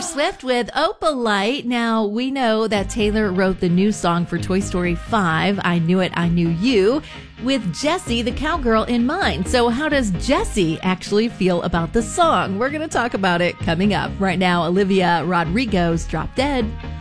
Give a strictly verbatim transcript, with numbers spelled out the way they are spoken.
Taylor Swift with Opalite. Now, we know that Taylor wrote the new song for Toy Story five, I Knew It, I Knew You, with Jessie, the cowgirl, in mind. So how does Jessie actually feel about the song? We're going to talk about it coming up. Right now, Olivia Rodrigo's Drop Dead.